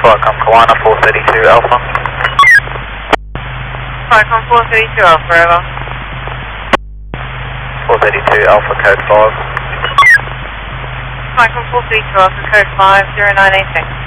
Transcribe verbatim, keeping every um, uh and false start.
Flightcom Kawana four thirty-two Alpha. Flightcom four thirty-two Alpha, over. four thirty-two Alpha code five. Flightcom four thirty-two Alpha, code five, zero nine eight six.